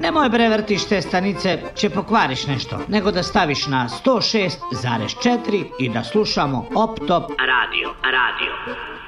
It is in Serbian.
Nemoj bre vrtiš te stanice, će pokvariš nešto, nego da staviš na 106,4 i da slušamo Op Top Radio.